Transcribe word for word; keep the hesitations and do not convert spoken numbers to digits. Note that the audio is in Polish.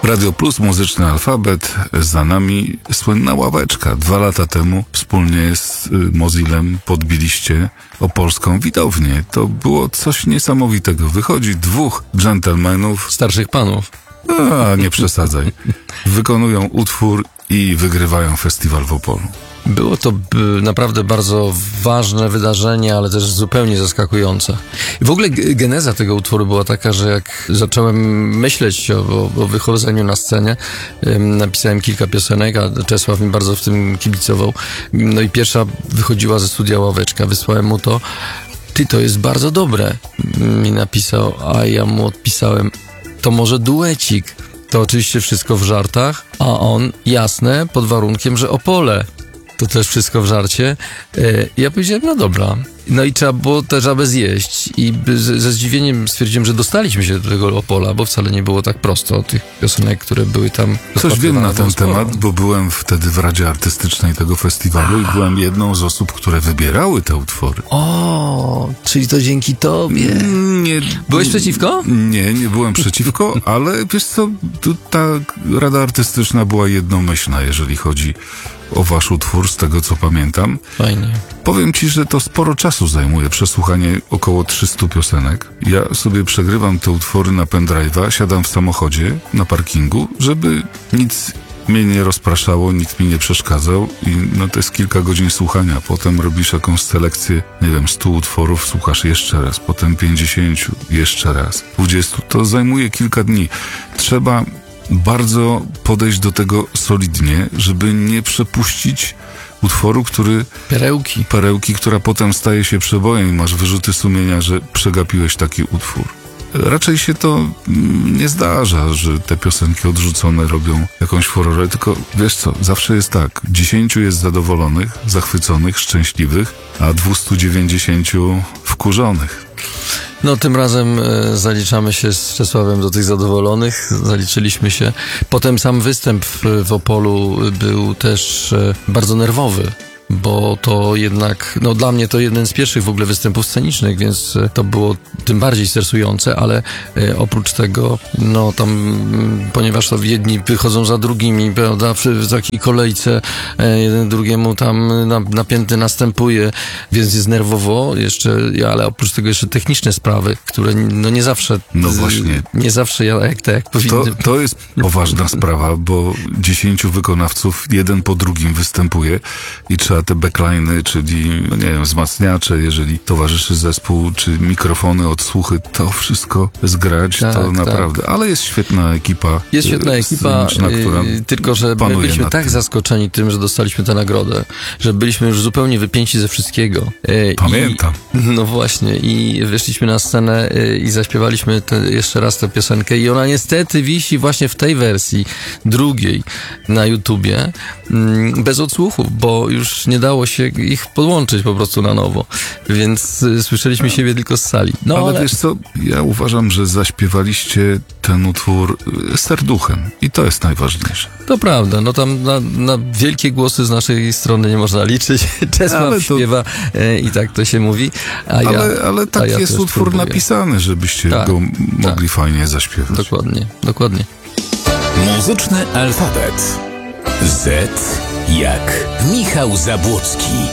Radio Plus, Muzyczny Alfabet, za nami słynna ławeczka. Dwa lata temu wspólnie z Mozillem podbiliście opolską widownię. To było coś niesamowitego. Wychodzi dwóch dżentelmenów. Starszych panów. A, nie przesadzaj. Wykonują utwór i wygrywają festiwal w Opolu. Było to b- naprawdę bardzo ważne wydarzenie, ale też zupełnie zaskakujące. I w ogóle g- geneza tego utworu była taka, że jak zacząłem myśleć o, o, o wychodzeniu na scenę, ym, napisałem kilka piosenek, a Czesław mi bardzo w tym kibicował. No i pierwsza wychodziła ze studia Ławeczka, wysłałem mu to. Ty, to jest bardzo dobre, mi napisał, a ja mu odpisałem, to może duecik. To oczywiście wszystko w żartach, a on, jasne, pod warunkiem, że Opole. To też wszystko w żarcie. Ja powiedziałem, no dobra. No i trzeba było tę żabę zjeść. I ze zdziwieniem stwierdziłem, że dostaliśmy się do tego Opola, bo wcale nie było tak prosto tych piosenek, które były tam. Coś wiem na ten temat, bo byłem wtedy w Radzie Artystycznej tego festiwalu i byłem jedną z osób, które wybierały te utwory. O, czyli to dzięki tobie. Nie, Byłeś przeciwko? Nie, nie byłem przeciwko, ale wiesz co, tu ta Rada Artystyczna była jednomyślna, jeżeli chodzi o wasz utwór, z tego co pamiętam. Fajnie. Powiem ci, że to sporo czasu zajmuje przesłuchanie około trzystu piosenek. Ja sobie przegrywam te utwory na pendrive'a, siadam w samochodzie na parkingu, żeby nic mnie nie rozpraszało, nikt mi nie przeszkadzał i no to jest kilka godzin słuchania. Potem robisz jakąś selekcję, nie wiem, stu utworów, słuchasz jeszcze raz, potem pięćdziesięciu, jeszcze raz, dwudziestu. To zajmuje kilka dni. Trzeba bardzo podejść do tego solidnie, żeby nie przepuścić utworu, który... Perełki. Perełki, która potem staje się przebojem i masz wyrzuty sumienia, że przegapiłeś taki utwór. Raczej się to nie zdarza, że te piosenki odrzucone robią jakąś furorę, tylko wiesz co, zawsze jest tak, dziesięciu jest zadowolonych, zachwyconych, szczęśliwych, a dwieście dziewięćdziesiąt wkurzonych. No tym razem e, zaliczamy się z Czesławem do tych zadowolonych, zaliczyliśmy się. Potem sam występ w, w Opolu był też e, bardzo nerwowy, bo to jednak, no dla mnie to jeden z pierwszych w ogóle występów scenicznych, więc to było tym bardziej stresujące, ale e, oprócz tego, no tam, m, ponieważ to jedni wychodzą za drugimi, prawda, w, w takiej kolejce, e, jeden drugiemu tam na, napięty następuje, więc jest nerwowo jeszcze, ale oprócz tego jeszcze techniczne sprawy, które no nie zawsze, no właśnie, nie zawsze jak tak jak powinny. To, to jest poważna sprawa, bo dziesięciu wykonawców jeden po drugim występuje i trzeba te backline'y, czyli, no nie wiem, wzmacniacze, jeżeli towarzyszy zespół, czy mikrofony, odsłuchy, to wszystko zgrać, tak, to naprawdę. Tak. Ale jest świetna ekipa. Jest świetna ekipa, która yy, tylko że my byliśmy tak tym. zaskoczeni tym, że dostaliśmy tę nagrodę, że byliśmy już zupełnie wypięci ze wszystkiego. Yy, Pamiętam. I, no właśnie, i wyszliśmy na scenę yy, i zaśpiewaliśmy te, jeszcze raz tę piosenkę i ona niestety wisi właśnie w tej wersji drugiej na YouTubie, yy, bez odsłuchów, bo już nie dało się ich podłączyć po prostu na nowo, więc y, słyszeliśmy siebie tylko z sali. No, ale, ale wiesz co, ja uważam, że zaśpiewaliście ten utwór serduchem i to jest najważniejsze. To prawda, no tam na, na wielkie głosy z naszej strony nie można liczyć. Czesław to... śpiewa e, i tak to się mówi, a ale, ja ale tak ja jest utwór próbuję. napisany, żebyście tak, go mogli tak. fajnie zaśpiewać. Dokładnie, dokładnie. Muzyczny Alfabet. Z jak Michał Zabłocki.